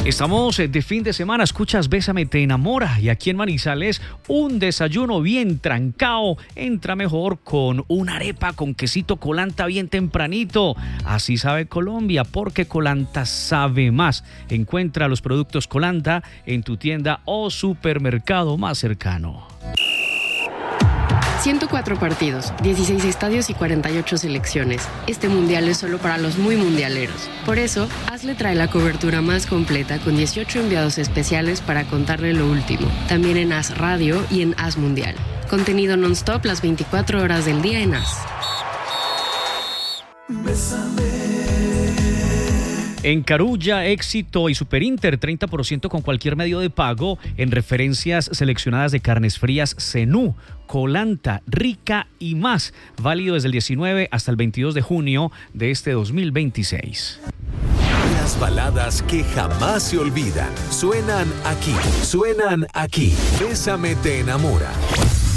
Estamos de fin de semana, escuchas Bésame te enamora y aquí en Manizales un desayuno bien trancao entra mejor con una arepa con quesito Colanta bien tempranito. Así sabe Colombia porque Colanta sabe más. Encuentra los productos Colanta en tu tienda o supermercado más cercano. 104 partidos, 16 estadios y 48 selecciones. Este mundial es solo para los muy mundialeros. Por eso, Hazle trae la cobertura más completa con 18 enviados especiales para contarle lo último. También en Haz Radio y en Haz Mundial. Contenido non-stop las 24 horas del día en Haz. En Carulla, Éxito y Superinter, 30% con cualquier medio de pago en referencias seleccionadas de carnes frías Zenú, Colanta, Rica y más. Válido desde el 19 hasta el 22 de junio de este 2026. Las baladas que jamás se olvidan suenan aquí. Bésame te enamora.